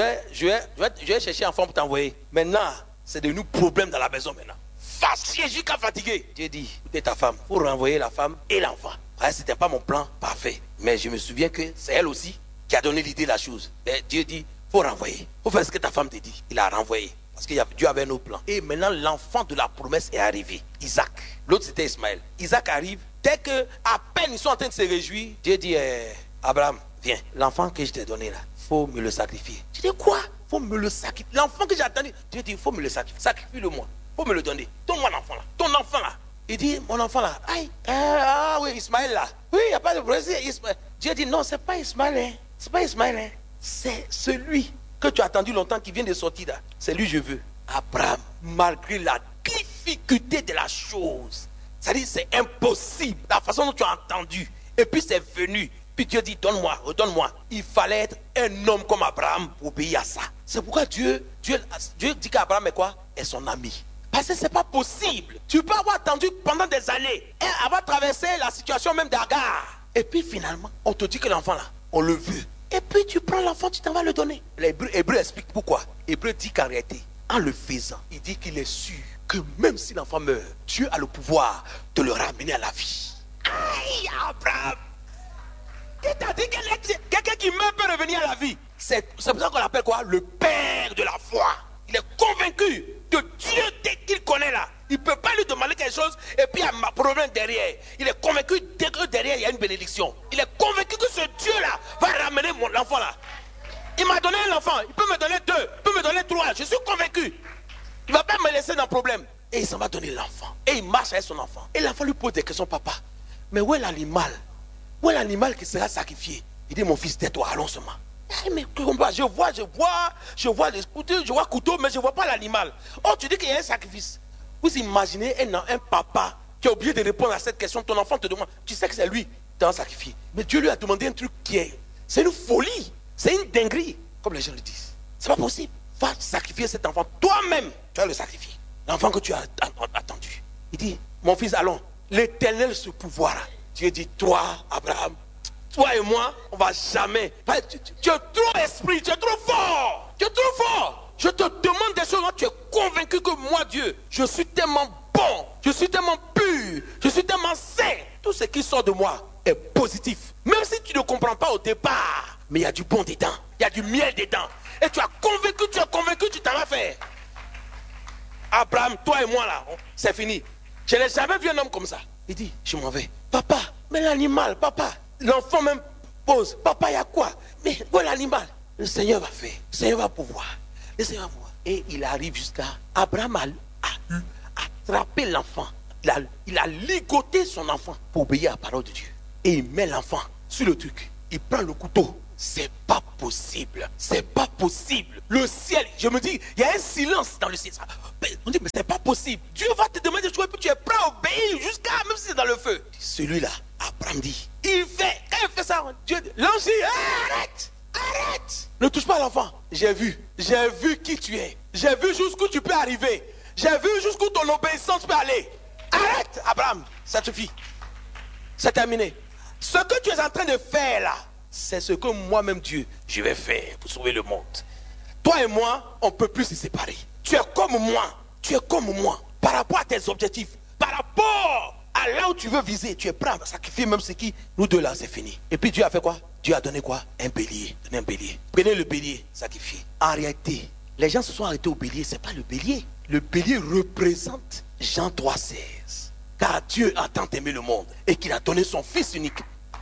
vais chercher un enfant pour t'envoyer. Maintenant, c'est devenu problème dans la maison maintenant. Fatigué jusqu'à fatigué. Dieu dit, écoutez ta femme, pour renvoyer la femme et l'enfant. Ce n'était pas mon plan parfait. Mais je me souviens que c'est elle aussi qui a donné l'idée de la chose. Mais Dieu dit, il faut renvoyer. Il faut faire ce que ta femme te dit. Il a renvoyé. Parce que Dieu avait un autre plan. Et maintenant, l'enfant de la promesse est arrivé. Isaac. L'autre, c'était Ismaël. Isaac arrive. Dès que, à peine ils sont en train de se réjouir, Dieu dit, Abraham, viens. L'enfant que je t'ai donné là, il faut me le sacrifier. Tu dis quoi? Il faut me le sacrifier. L'enfant que j'ai attendu, Dieu dit, il faut me le sacrifier. Sacrifie-le moi. Il faut me le donner. Donne-moi l'enfant là. Ton enfant là. Il dit, mon enfant là. Aïe. Ah oui, Ismaël là. Oui, il n'y a pas de problème. Dieu dit, non, c'est pas Ismaël. Hein. C'est pas Ismaël. Hein. C'est celui que tu as attendu longtemps qui vient de sortir là. C'est lui je veux. Abraham, malgré la difficulté de la chose, c'est-à-dire c'est impossible, la façon dont tu as entendu, et puis c'est venu, puis Dieu dit donne-moi, redonne-moi. Il fallait être un homme comme Abraham pour obéir à ça. C'est pourquoi Dieu dit qu'Abraham est quoi? Est son ami. Parce que c'est pas possible. Tu peux avoir attendu pendant des années et avoir traversé la situation même d'Agar. Et puis finalement, on te dit que l'enfant là, on le veut. Et puis tu prends l'enfant, tu t'en vas le donner. L'Hébreu explique pourquoi. L'Hébreu dit qu'en réalité, en le faisant, il dit qu'il est sûr que même si l'enfant meurt, Dieu a le pouvoir de le ramener à la vie. Aïe, Abraham! Qui t'a dit quelqu'un qui meurt peut revenir à la vie? C'est pour ça qu'on l'appelle quoi? Le père de la foi. Il est convaincu de Dieu dès qu'il connaît là. Il ne peut pas lui demander quelque chose et puis il y a un problème derrière. Il est convaincu dès que derrière il y a une bénédiction. Il est convaincu que ce Dieu-là va ramener l'enfant là. Il m'a donné un enfant, il peut me donner 2, il peut me donner 3. Je suis convaincu. Il ne va pas me laisser dans le problème. Et il s'en va donner l'enfant. Et il marche avec son enfant. Et l'enfant lui pose des questions, papa. Mais où est l'animal? Où est l'animal qui sera sacrifié? Il dit, mon fils, tais-toi, allons seulement. Mais je vois les couteaux, je vois couteau, mais je ne vois pas l'animal. Oh, tu dis qu'il y a un sacrifice. Vous imaginez un papa qui a oublié de répondre à cette question. Ton enfant te demande, tu sais que c'est lui qui t'a sacrifié. Mais Dieu lui a demandé un truc qui est, c'est une folie, c'est une dinguerie, comme les gens le disent. C'est pas possible. Va sacrifier cet enfant. Toi-même, tu vas le sacrifier. L'enfant que tu as attendu. Il dit, mon fils, allons. L'Éternel se pouvoira. Dieu dit, toi, Abraham, toi et moi, on ne va jamais. Tu es trop esprit, tu es trop fort. Tu es trop fort. Je te demande des choses, tu es convaincu que moi, Dieu, je suis tellement bon, je suis tellement pur, je suis tellement saint. Tout ce qui sort de moi est positif. Même si tu ne comprends pas au départ, mais il y a du bon dedans, il y a du miel dedans. Et tu es convaincu, tu t'en vas faire. Abraham, toi et moi là, c'est fini. Je n'ai jamais vu un homme comme ça. Il dit, je m'en vais. Papa, mais l'animal, papa. L'enfant même pose, papa, il y a quoi? Mais où est l'animal? Le Seigneur va faire, le Seigneur va pouvoir. Le Seigneur va pouvoir. Et il arrive jusqu'à Abraham a attrapé l'enfant. Il a ligoté son enfant pour obéir à la parole de Dieu. Et il met l'enfant sur le truc. Il prend le couteau. C'est pas possible. C'est pas possible. Le ciel, je me dis, il y a un silence dans le ciel. On dit, mais c'est pas possible. Dieu va te demander de jouer, puis tu es prêt à obéir jusqu'à, même si c'est dans le feu. Celui-là, Abraham dit, quand il fait ça, Dieu, l'ange dit, arrête, arrête. Ne touche pas l'enfant. J'ai vu qui tu es. J'ai vu jusqu'où tu peux arriver. J'ai vu jusqu'où ton obéissance peut aller. Arrête, Abraham, ça suffit. C'est terminé. Ce que tu es en train de faire là, c'est ce que moi-même Dieu, je vais faire pour sauver le monde. Toi et moi, on ne peut plus se séparer. Tu es comme moi. Tu es comme moi. Par rapport à tes objectifs, par rapport à là où tu veux viser, tu es prêt à sacrifier même ce qui, nous deux là, c'est fini. Et puis Dieu a fait quoi? Dieu a donné quoi? Un bélier. Donné un bélier. Prenez le bélier, sacrifiez. En réalité, les gens se sont arrêtés au bélier, ce n'est pas le bélier. Le bélier représente Jean 3,16. Car Dieu a tant aimé le monde et qu'il a donné son Fils unique.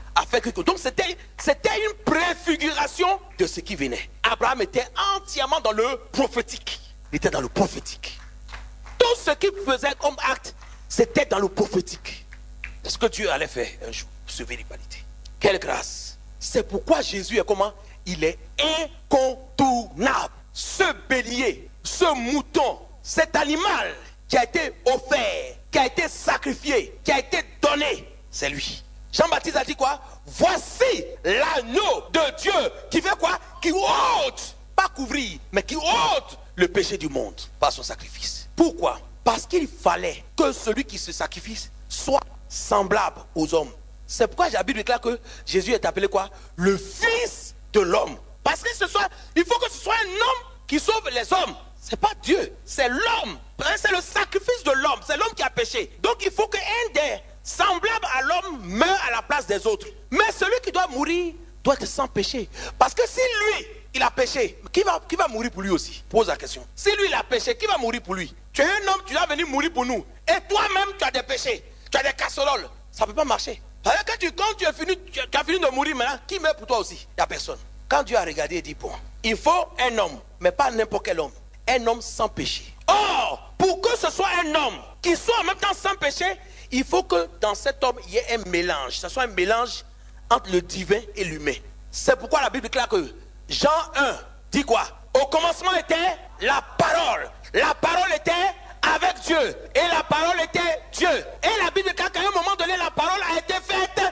Donc c'était une préfiguration de ce qui venait. Abraham était entièrement dans le prophétique. Il était dans le prophétique. Tout ce qu'il faisait comme acte, c'était dans le prophétique. C'est ce que Dieu allait faire un jour, sauver l'humanité. Quelle grâce. C'est pourquoi Jésus est comment? Il est incontournable. Ce bélier, ce mouton, cet animal qui a été offert, qui a été sacrifié, qui a été donné, c'est lui. Jean-Baptiste a dit quoi? Voici l'agneau de Dieu qui fait quoi? Qui ôte, pas couvrir, mais qui ôte le péché du monde par son sacrifice. Pourquoi? Parce qu'il fallait que celui qui se sacrifie soit semblable aux hommes. C'est pourquoi la Bible déclare que Jésus est appelé quoi? Le Fils de l'homme. Parce que il faut que ce soit un homme qui sauve les hommes. C'est pas Dieu, c'est l'homme. C'est le sacrifice de l'homme. C'est l'homme qui a péché. Donc il faut qu'un des semblables à l'homme meure à la place des autres. Mais celui qui doit mourir doit être sans péché. Parce que si lui, il a péché, qui va mourir pour lui aussi? Pose la question. Si lui, il a péché, qui va mourir pour lui? Tu es un homme, tu dois venir mourir pour nous. Et toi-même, tu as des péchés. Tu as des casseroles. Ça ne peut pas marcher. Parce que quand tu as fini de mourir maintenant, qui meurt pour toi aussi? Il n'y a personne. Quand Dieu a regardé, il dit, bon, il faut un homme, mais pas n'importe quel homme. Un homme sans péché. Or, pour que ce soit un homme qui soit en même temps sans péché, il faut que dans cet homme, il y ait un mélange. Ce soit un mélange entre le divin et l'humain. C'est pourquoi la Bible déclare que Jean 1 dit quoi? Au commencement était la parole. La parole était avec Dieu. Et la parole était Dieu. Et la Bible déclare qu'à un moment donné, la parole a été faite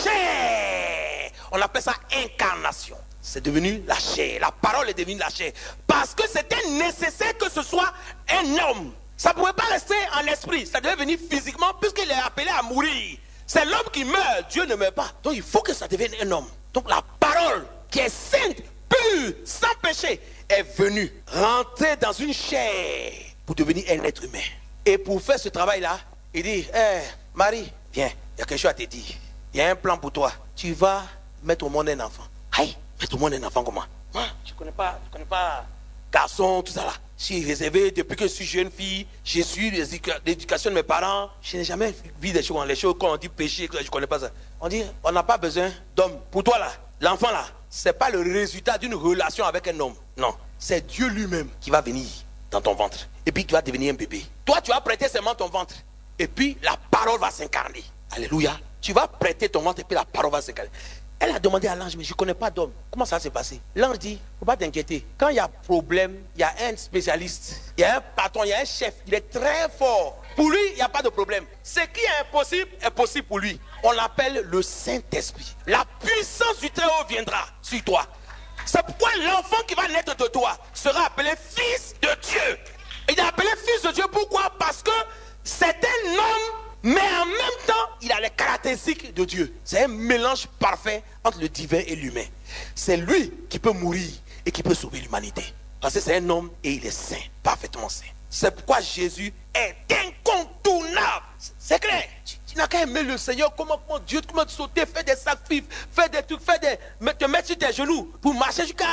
chair. On appelle ça incarnation. C'est devenu la chair. La parole est devenue la chair. Parce que c'était nécessaire que ce soit un homme. Ça ne pouvait pas rester en esprit. Ça devait venir physiquement puisqu'il est appelé à mourir. C'est l'homme qui meurt. Dieu ne meurt pas. Donc il faut que ça devienne un homme. Donc la parole qui est sainte, pure, sans péché, est venue rentrer dans une chair pour devenir un être humain. Et pour faire ce travail-là, il dit, Marie, viens, il y a quelque chose à te dire. Il y a un plan pour toi. Tu vas mettre au monde un enfant. Aïe, mettre au monde un enfant comment? Moi, je ne connais pas garçon, tout ça là. Je suis réservé depuis que je suis jeune fille. Je suis l'éducation de mes parents. Je n'ai jamais vu des choses quand on dit péché, je ne connais pas ça. On dit, on n'a pas besoin d'homme. Pour toi là, l'enfant là, ce n'est pas le résultat d'une relation avec un homme. Non, c'est Dieu lui-même qui va venir dans ton ventre. Et puis tu vas devenir un bébé. Toi, tu vas prêter seulement ton ventre. Et puis la parole va s'incarner. Alléluia. Tu vas prêter ton ventre et puis la parole va s'incarner. Elle a demandé à l'ange, mais je ne connais pas d'homme. Comment ça s'est passé? L'ange dit, il ne faut pas t'inquiéter. Quand il y a problème, il y a un spécialiste, il y a un patron, il y a un chef. Il est très fort. Pour lui, il n'y a pas de problème. Ce qui est impossible est possible pour lui. On l'appelle le Saint-Esprit. La puissance du Très-Haut viendra sur toi. C'est pourquoi l'enfant qui va naître de toi sera appelé Fils de Dieu. Il est appelé Fils de Dieu, pourquoi? Parce que c'est un homme, mais en même temps, il a les caractéristiques de Dieu. C'est un mélange parfait entre le divin et l'humain. C'est lui qui peut mourir et qui peut sauver l'humanité. Parce que c'est un homme et il est saint, parfaitement saint. C'est pourquoi Jésus est incontournable. C'est clair. Tu n'as qu'à aimer le Seigneur, comment Dieu, comment sauter, faire des sacrifices, faire des trucs, te mettre sur tes genoux pour marcher jusqu'à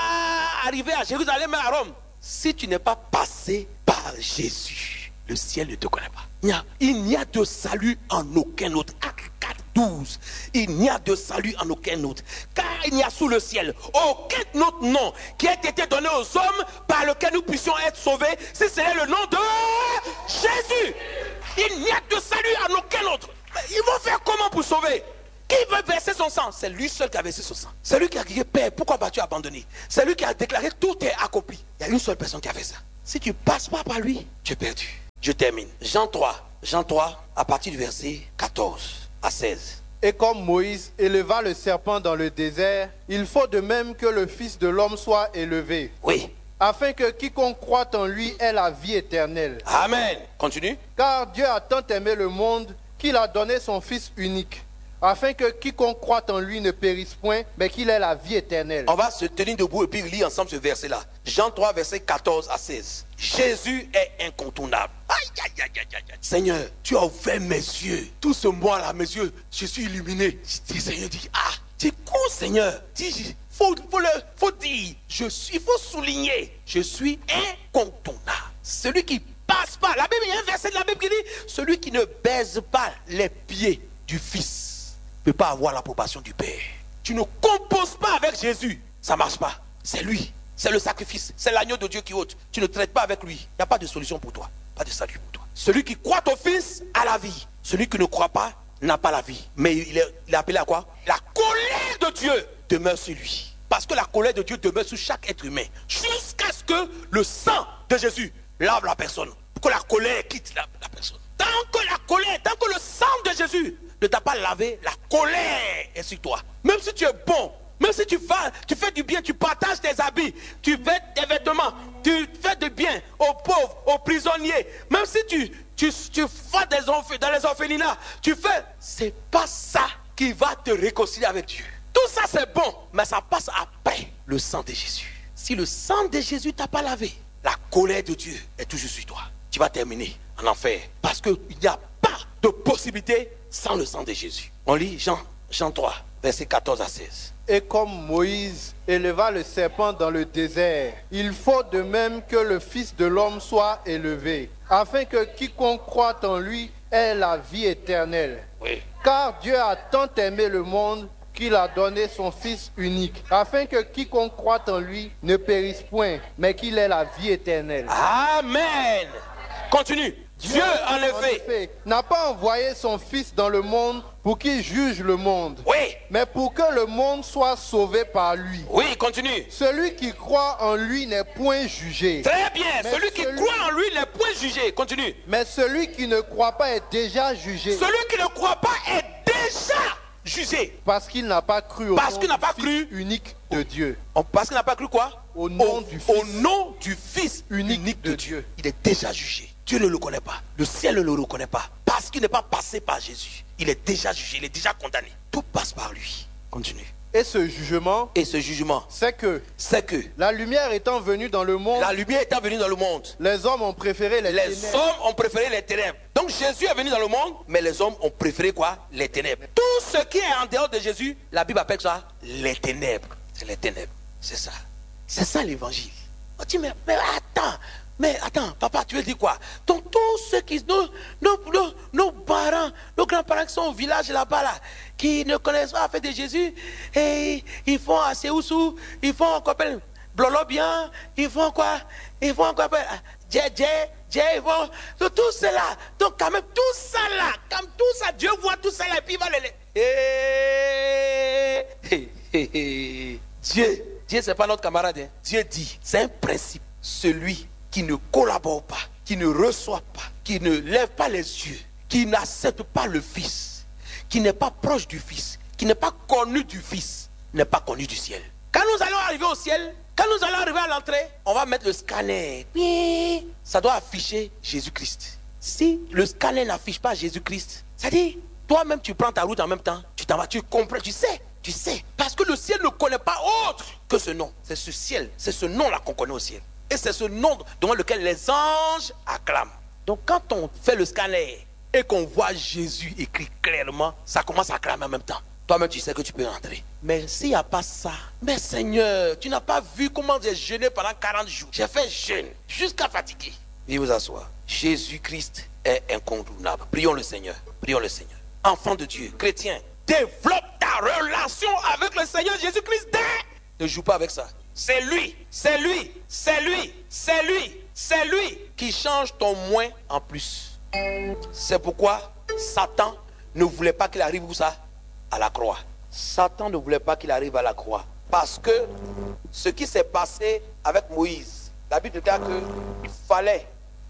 arriver à Jérusalem et à Rome. Si tu n'es pas passé par Jésus, le ciel ne te connaît pas. Il n'y a de salut en aucun autre. Acte 4, 12. Il n'y a de salut en aucun autre. Car il n'y a sous le ciel aucun autre nom qui ait été donné aux hommes par lequel nous puissions être sauvés, si ce n'est le nom de Jésus. lui, à aucun autre. Mais ils vont faire comment pour sauver? Qui veut verser son sang? C'est lui seul qui a versé son sang. C'est lui qui a crié, Père, pourquoi m'as-tu abandonné? C'est lui qui a déclaré, tout est accompli. Il y a une seule personne qui a fait ça. Si tu ne passes pas par lui, tu es perdu. Je termine. Jean 3, à partir du verset 14 à 16. Et comme Moïse éleva le serpent dans le désert, il faut de même que le Fils de l'homme soit élevé. Oui. Afin que quiconque croit en lui ait la vie éternelle. Amen. Continue. Car Dieu a tant aimé le monde qu'il a donné son Fils unique, afin que quiconque croit en lui ne périsse point, mais qu'il ait la vie éternelle. On va se tenir debout et puis lire ensemble ce verset-là. Jean 3, verset 14 à 16. Jésus est incontournable. Aïe, aïe, aïe, aïe, aïe. Seigneur, tu as ouvert mes yeux. Tout ce mois-là, mes yeux, je suis illuminé. Je dis, Seigneur, tu es con, Seigneur. Faut dire, il faut souligner, je suis incontournable. Celui qui passe pas, la Bible, il y a un verset de la Bible qui dit, celui qui ne baise pas les pieds du Fils ne peut pas avoir l'approbation du Père. Tu ne composes pas avec Jésus, ça ne marche pas. C'est lui, c'est le sacrifice, c'est l'agneau de Dieu qui ôte. Tu ne traites pas avec lui, il n'y a pas de solution pour toi, pas de salut pour toi. Celui qui croit au Fils a la vie, celui qui ne croit pas n'a pas la vie. Mais il est appelé à quoi? La colère de Dieu demeure sur lui. Parce que la colère de Dieu demeure sur chaque être humain. Jusqu'à ce que le sang de Jésus lave la personne. Pour que la colère quitte la personne. Tant que le sang de Jésus ne t'a pas lavé, la colère est sur toi. Même si tu es bon, même si tu fais du bien, tu partages tes habits, tu fais tes vêtements, tu fais du bien aux pauvres, aux prisonniers. Même si tu fais dans les orphelinats, c'est pas ça qui va te réconcilier avec Dieu. Tout ça c'est bon, mais ça passe après le sang de Jésus. Si le sang de Jésus t'a pas lavé, la colère de Dieu est toujours sur toi. Tu vas terminer en enfer. Parce qu'il n'y a pas de possibilité sans le sang de Jésus. On lit Jean 3, versets 14 à 16. Et comme Moïse éleva le serpent dans le désert, il faut de même que le Fils de l'homme soit élevé, afin que quiconque croit en lui ait la vie éternelle. Oui. Car Dieu a tant aimé le monde qu'il a donné son Fils unique, afin que quiconque croit en lui ne périsse point, mais qu'il ait la vie éternelle. Amen. Continue. Dieu, en effet, n'a pas envoyé son Fils dans le monde pour qu'il juge le monde, oui, mais pour que le monde soit sauvé par lui. Oui, continue. Celui qui croit en lui n'est point jugé. Très bien. Celui qui croit en lui n'est point jugé. Continue. Mais celui qui ne croit pas est déjà jugé. Celui qui ne croit pas est déjà jugé. Parce qu'il n'a pas cru au Fils unique de Dieu. Parce qu'il n'a pas cru quoi? Au nom du Fils unique de Dieu. Il est déjà jugé. Dieu ne le connaît pas. Le ciel ne le reconnaît pas. Parce qu'il n'est pas passé par Jésus. Il est déjà jugé. Il est déjà condamné. Tout passe par lui. Continue. Et ce jugement, c'est que la lumière étant venue dans le monde, les hommes ont préféré les ténèbres. Donc Jésus est venu dans le monde, mais les hommes ont préféré quoi? Les ténèbres. Tout ce qui est en dehors de Jésus, la Bible appelle ça les ténèbres. C'est les ténèbres. C'est ça. C'est ça l'évangile. On dit, mais attends, papa, tu veux dire quoi? Donc tous ceux qui, nos parents, nos grands-parents qui sont au village là-bas, là, qui ne connaissent pas la fête de Jésus, et ils font assez oussou, ils font quoi, blolo bien, ils font quoi, ils font tout cela. Donc quand même tout ça là, comme tout ça, Dieu voit tout ça là, et puis il va les... Dieu c'est pas notre camarade, hein. Dieu dit, c'est un principe, celui qui ne collabore pas, qui ne reçoit pas, qui ne lève pas les yeux, qui n'accepte pas le Fils, qui n'est pas proche du Fils, qui n'est pas connu du Fils, n'est pas connu du ciel. Quand nous allons arriver au ciel, quand nous allons arriver à l'entrée, on va mettre le scanner. Ça doit afficher Jésus-Christ. Si le scanner n'affiche pas Jésus-Christ, ça dit, toi-même tu prends ta route en même temps, tu t'en vas, tu comprends, tu sais. Parce que le ciel ne connaît pas autre que ce nom. C'est ce ciel, c'est ce nom-là qu'on connaît au ciel. Et c'est ce nom devant lequel les anges acclament. Donc quand on fait le scanner et qu'on voit Jésus écrit clairement, ça commence à acclamer en même temps. Toi-même tu sais que tu peux entrer. Mais s'il n'y a pas ça, mais Seigneur, tu n'as pas vu comment j'ai jeûné pendant 40 jours. J'ai fait jeûne jusqu'à fatiguer. Veuillez vous asseoir. Jésus-Christ est incontournable. Prions le Seigneur. Prions le Seigneur. Enfant de Dieu, chrétien, développe ta relation avec le Seigneur Jésus-Christ. Ne joue pas avec ça. C'est lui qui change ton moins en plus. C'est pourquoi Satan ne voulait pas qu'il arrive où ça? À la croix. Satan ne voulait pas qu'il arrive à la croix. Parce que ce qui s'est passé avec Moïse, la Bible déclare qu'il fallait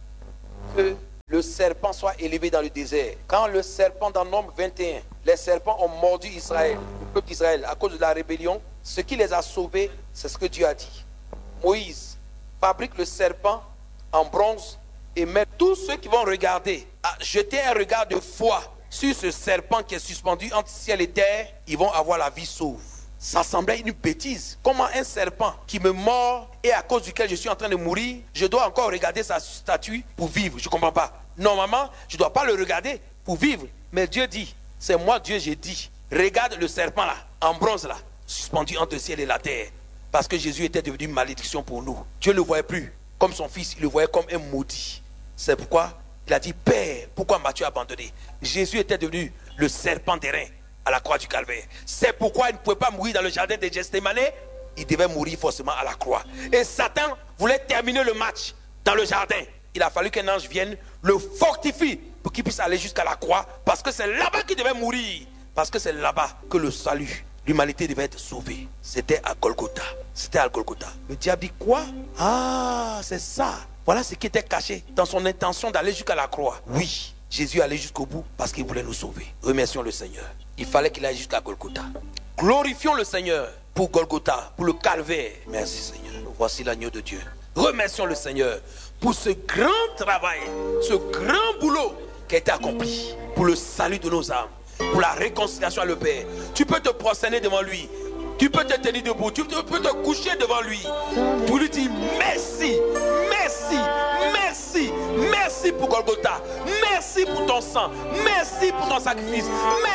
que le serpent soit élevé dans le désert. Quand le serpent, dans Nombre 21, les serpents ont mordu Israël, le peuple d'Israël, à cause de la rébellion, ce qui les a sauvés, c'est ce que Dieu a dit. Moïse fabrique le serpent en bronze et met tous ceux qui vont regarder à jeter un regard de foi sur ce serpent qui est suspendu entre ciel et terre, ils vont avoir la vie sauve. Ça semblait une bêtise. Comment un serpent qui me mord et à cause duquel je suis en train de mourir, je dois encore regarder sa statue pour vivre? Je ne comprends pas. Normalement, je ne dois pas le regarder pour vivre. Mais Dieu dit, c'est moi Dieu, j'ai dit, regarde le serpent là, en bronze là, suspendu entre le ciel et la terre. Parce que Jésus était devenu une malédiction pour nous. Dieu ne le voyait plus comme son fils, il le voyait comme un maudit. C'est pourquoi il a dit, Père, pourquoi m'as-tu abandonné? Jésus était devenu le serpent d'airain à la croix du Calvaire. C'est pourquoi il ne pouvait pas mourir dans le jardin de Gethsémane. Il devait mourir forcément à la croix. Et Satan voulait terminer le match dans le jardin. Il a fallu qu'un ange vienne le fortifie pour qu'il puisse aller jusqu'à la croix, parce que c'est là-bas qu'il devait mourir. Parce que c'est là-bas que le salut, l'humanité devait être sauvée. C'était à Golgotha. C'était à Golgotha. Le diable dit quoi? Ah, c'est ça. Voilà ce qui était caché dans son intention d'aller jusqu'à la croix. Oui, Jésus allait jusqu'au bout parce qu'il voulait nous sauver. Remercions le Seigneur. Il fallait qu'il aille jusqu'à Golgotha. Glorifions le Seigneur pour Golgotha, pour le calvaire. Merci Seigneur. Voici l'agneau de Dieu. Remercions le Seigneur pour ce grand travail, ce grand boulot qui a été accompli pour le salut de nos âmes, pour la réconciliation à le Père. Tu peux te prosterner devant lui. Tu peux te tenir debout, tu peux te coucher devant lui pour lui dire merci, merci, merci, merci pour Golgotha, merci pour ton sang, merci pour ton sacrifice.